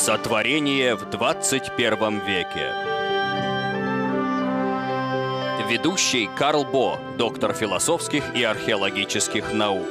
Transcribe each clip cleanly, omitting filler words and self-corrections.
Сотворение в 21 веке. Ведущий Карл Бо, доктор философских и археологических наук.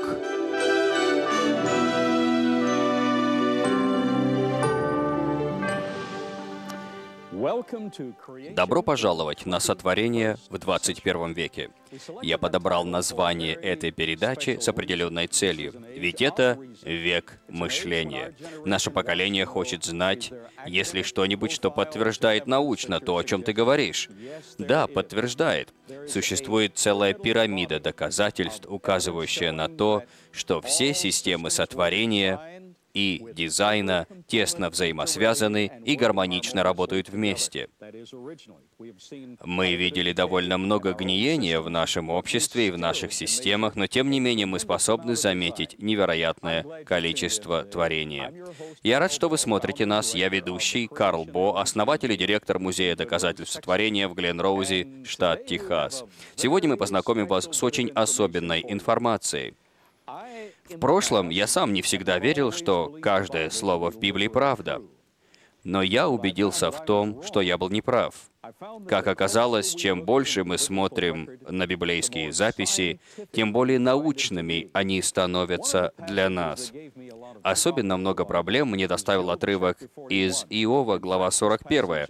Добро пожаловать на «Сотворение в 21 веке». Я подобрал название этой передачи с определенной целью, ведь это век мышления. Наше поколение хочет знать, есть ли что-нибудь, что подтверждает научно то, о чем ты говоришь. Да, подтверждает. Существует целая пирамида доказательств, указывающая на то, что все системы сотворения и дизайна тесно взаимосвязаны и гармонично работают вместе. Мы видели довольно много гниения в нашем обществе и в наших системах, но тем не менее мы способны заметить невероятное количество творения. Я рад, что вы смотрите нас. Я ведущий Карл Бо, основатель и директор Музея доказательств сотворения в Гленроузе, штат Техас. Сегодня мы познакомим вас с очень особенной информацией. В прошлом я сам не всегда верил, что каждое слово в Библии правда. Но я убедился в том, что я был неправ. Как оказалось, чем больше мы смотрим на библейские записи, тем более научными они становятся для нас. Особенно много проблем мне доставил отрывок из Иова, глава 41.